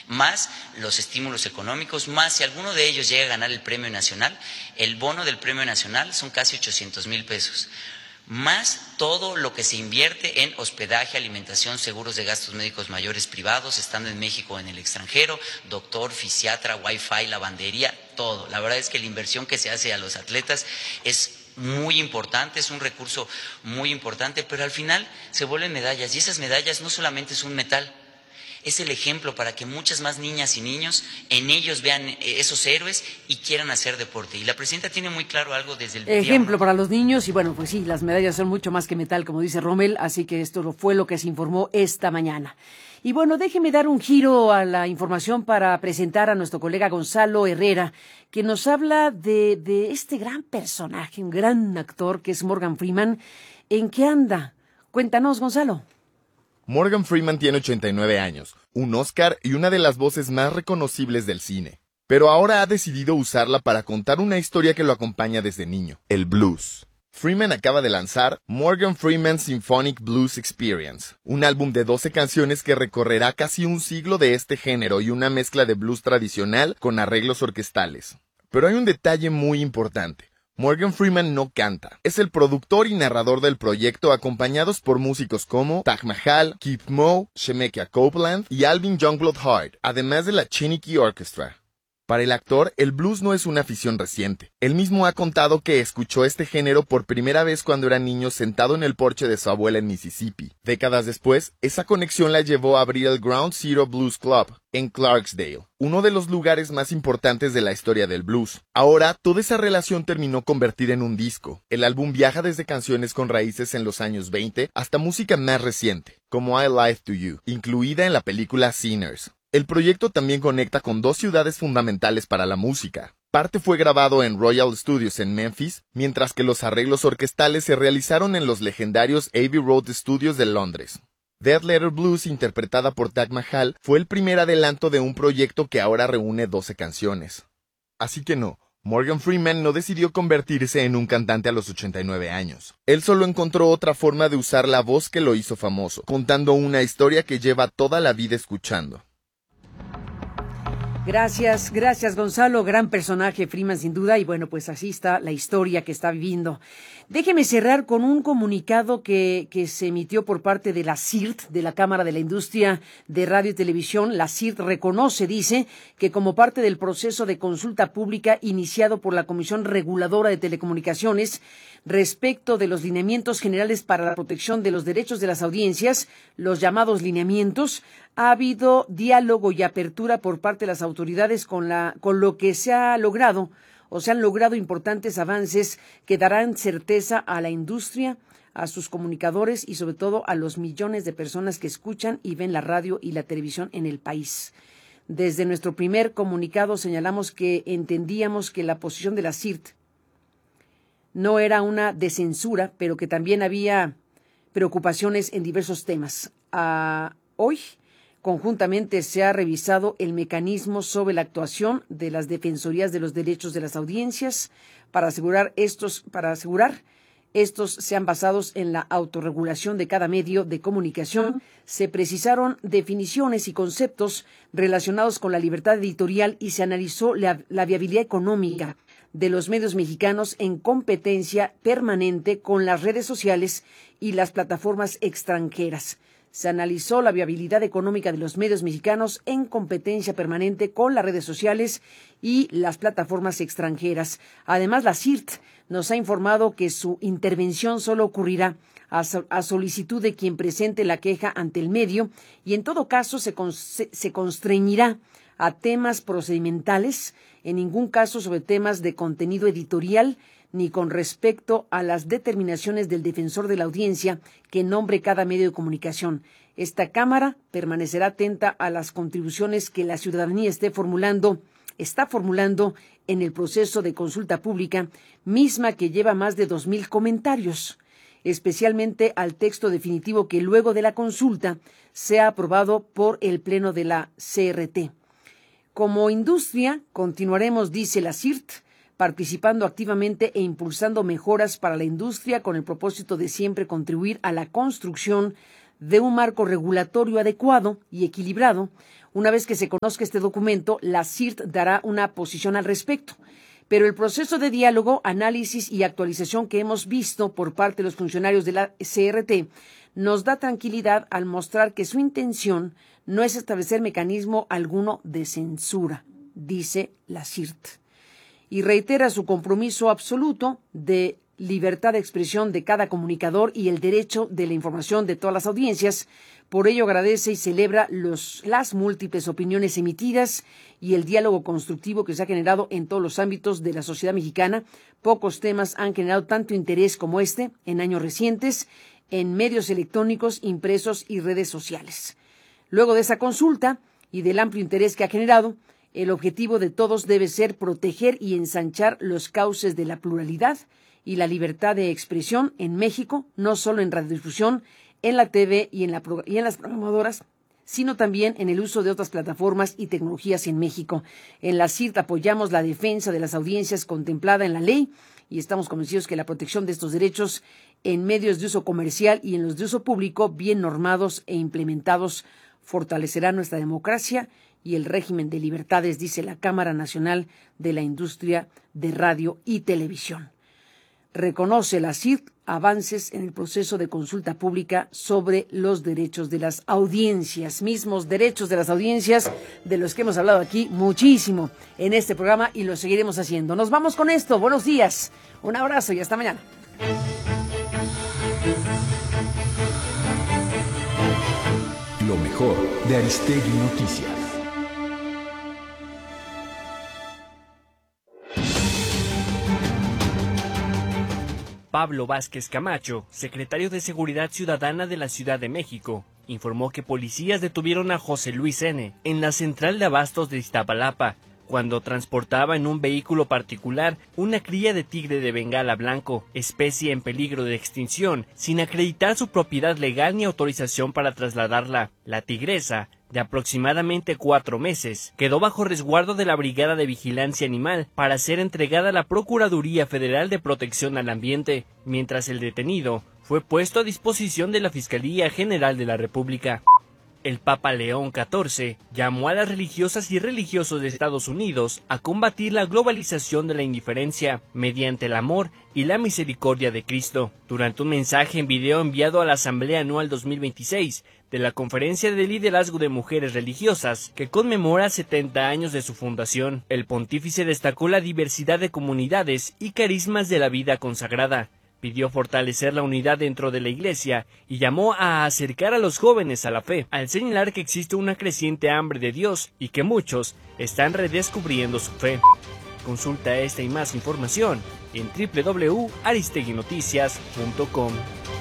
más los estímulos económicos, más si alguno de ellos llega a ganar el premio nacional, el bono del premio nacional son casi 800,000 pesos. Más todo lo que se invierte en hospedaje, alimentación, seguros de gastos médicos mayores privados, estando en México o en el extranjero, doctor, fisiatra, wifi, lavandería, todo. La verdad es que la inversión que se hace a los atletas es muy importante, es un recurso muy importante, pero al final se vuelven medallas, y esas medallas no solamente es un metal, es el ejemplo para que muchas más niñas y niños en ellos vean esos héroes y quieran hacer deporte. Y la presidenta tiene muy claro algo desde el ejemplo para los niños, y bueno, pues sí, las medallas son mucho más que metal, como dice Rommel, así que esto fue lo que se informó esta mañana. Y bueno, déjeme dar un giro a la información para presentar a nuestro colega Gonzalo Herrera, que nos habla de este gran personaje, un gran actor que es Morgan Freeman. ¿En qué anda? Cuéntanos, Gonzalo. Morgan Freeman tiene 89 años, un Oscar y una de las voces más reconocibles del cine. Pero ahora ha decidido usarla para contar una historia que lo acompaña desde niño, el blues. Freeman acaba de lanzar Morgan Freeman Symphonic Blues Experience, un álbum de 12 canciones que recorrerá casi un siglo de este género y una mezcla de blues tradicional con arreglos orquestales. Pero hay un detalle muy importante. Morgan Freeman no canta. Es el productor y narrador del proyecto, acompañados por músicos como Taj Mahal, Keith Moe, Shemekia Copeland y Alvin Youngblood Hart, además de la Chiniki Orchestra. Para el actor, el blues no es una afición reciente. Él mismo ha contado que escuchó este género por primera vez cuando era niño sentado en el porche de su abuela en Mississippi. Décadas después, esa conexión la llevó a abrir el Ground Zero Blues Club en Clarksdale, uno de los lugares más importantes de la historia del blues. Ahora, toda esa relación terminó convertida en un disco. El álbum viaja desde canciones con raíces en los años 20 hasta música más reciente, como I Lied to You, incluida en la película Sinners. El proyecto también conecta con dos ciudades fundamentales para la música. Parte fue grabado en Royal Studios en Memphis, mientras que los arreglos orquestales se realizaron en los legendarios Abbey Road Studios de Londres. Dead Letter Blues, interpretada por Taj Mahal, fue el primer adelanto de un proyecto que ahora reúne 12 canciones. Así que no, Morgan Freeman no decidió convertirse en un cantante a los 89 años. Él solo encontró otra forma de usar la voz que lo hizo famoso, contando una historia que lleva toda la vida escuchando. Gracias Gonzalo, gran personaje Freeman sin duda, y bueno, pues así está la historia que está viviendo. Déjeme cerrar con un comunicado que se emitió por parte de la CIRT, de la Cámara de la Industria de Radio y Televisión. La CIRT reconoce, dice, que como parte del proceso de consulta pública iniciado por la Comisión Reguladora de Telecomunicaciones, respecto de los lineamientos generales para la protección de los derechos de las audiencias, los llamados lineamientos, ha habido diálogo y apertura por parte de las autoridades con lo que se ha logrado, o se han logrado importantes avances que darán certeza a la industria, a sus comunicadores y sobre todo a los millones de personas que escuchan y ven la radio y la televisión en el país. Desde nuestro primer comunicado señalamos que entendíamos que la posición de la CIRT no era una de censura, pero que también había preocupaciones en diversos temas. Hoy, conjuntamente se ha revisado el mecanismo sobre la actuación de las defensorías de los derechos de las audiencias para asegurar estos sean basados en la autorregulación de cada medio de comunicación. Se precisaron definiciones y conceptos relacionados con la libertad editorial y se analizó la viabilidad económica de los medios mexicanos en competencia permanente con las redes sociales y las plataformas extranjeras. Se analizó la viabilidad económica de los medios mexicanos en competencia permanente con las redes sociales y las plataformas extranjeras. Además, la CIRT nos ha informado que su intervención solo ocurrirá a solicitud de quien presente la queja ante el medio y en todo caso se constreñirá a temas procedimentales, en ningún caso sobre temas de contenido editorial ni con respecto a las determinaciones del defensor de la audiencia que nombre cada medio de comunicación. Esta Cámara permanecerá atenta a las contribuciones que la ciudadanía está formulando en el proceso de consulta pública, misma que lleva más de 2,000 comentarios, especialmente al texto definitivo que luego de la consulta sea aprobado por el Pleno de la CRT. Como industria, continuaremos, dice la CIRT, participando activamente e impulsando mejoras para la industria con el propósito de siempre contribuir a la construcción de un marco regulatorio adecuado y equilibrado. Una vez que se conozca este documento, la CIRT dará una posición al respecto. Pero el proceso de diálogo, análisis y actualización que hemos visto por parte de los funcionarios de la CRT nos da tranquilidad al mostrar que su intención no es establecer mecanismo alguno de censura, dice la CIRT. Y reitera su compromiso absoluto de libertad de expresión de cada comunicador y el derecho de la información de todas las audiencias. Por ello agradece y celebra las múltiples opiniones emitidas y el diálogo constructivo que se ha generado en todos los ámbitos de la sociedad mexicana. Pocos temas han generado tanto interés como este en años recientes en medios electrónicos, impresos y redes sociales. Luego de esa consulta y del amplio interés que ha generado, el objetivo de todos debe ser proteger y ensanchar los cauces de la pluralidad y la libertad de expresión en México, no solo en radiodifusión, en la TV y en las programadoras, sino también en el uso de otras plataformas y tecnologías en México. En la CIRT apoyamos la defensa de las audiencias contemplada en la ley y estamos convencidos que la protección de estos derechos en medios de uso comercial y en los de uso público, bien normados e implementados, fortalecerá nuestra democracia y el régimen de libertades, dice la Cámara Nacional de la Industria de Radio y Televisión. Reconoce la CIRT avances en el proceso de consulta pública sobre los derechos de las audiencias, mismos derechos de las audiencias de los que hemos hablado aquí muchísimo en este programa y lo seguiremos haciendo. Nos vamos con esto. Buenos días, un abrazo y hasta mañana. Lo mejor de Aristegui Noticias. Pablo Vázquez Camacho, secretario de Seguridad Ciudadana de la Ciudad de México, informó que policías detuvieron a José Luis N. en la central de abastos de Iztapalapa, cuando transportaba en un vehículo particular una cría de tigre de Bengala blanco, especie en peligro de extinción, sin acreditar su propiedad legal ni autorización para trasladarla. La tigresa, de aproximadamente 4 meses, quedó bajo resguardo de la Brigada de Vigilancia Animal para ser entregada a la Procuraduría Federal de Protección al Ambiente, mientras el detenido fue puesto a disposición de la Fiscalía General de la República. El Papa León XIV llamó a las religiosas y religiosos de Estados Unidos a combatir la globalización de la indiferencia mediante el amor y la misericordia de Cristo. Durante un mensaje en video enviado a la Asamblea Anual 2026 de la Conferencia de Liderazgo de Mujeres Religiosas, que conmemora 70 años de su fundación, el pontífice destacó la diversidad de comunidades y carismas de la vida consagrada. Pidió fortalecer la unidad dentro de la Iglesia y llamó a acercar a los jóvenes a la fe, al señalar que existe una creciente hambre de Dios y que muchos están redescubriendo su fe. Consulta esta y más información en www.aristeguinoticias.com.